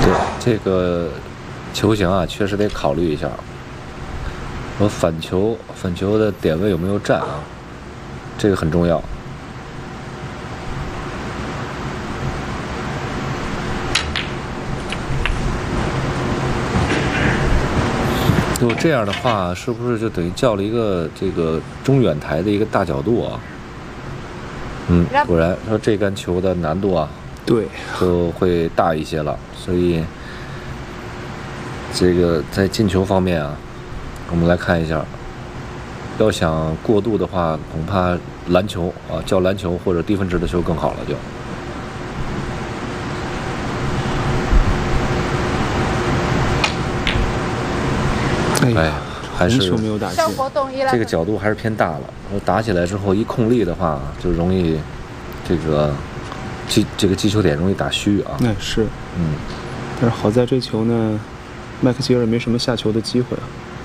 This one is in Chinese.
对这个球型啊，确实得考虑一下。我反球的点位有没有站啊？这个很重要。如果这样的话，是不是就等于叫了一个这个中远台的一个大角度啊？果然说这杆球的难度啊， 对， 就会大一些了。所以这个在进球方面啊，我们来看一下，要想过渡的话，恐怕篮球啊，叫篮球或者低分值的球更好了就。哎，还是球没有打进， 这个角度还是偏大了。打起来之后一控力的话，就容易这个击球点容易打虚啊。 是，但是好在这球呢，麦克吉尔没什么下球的机会啊。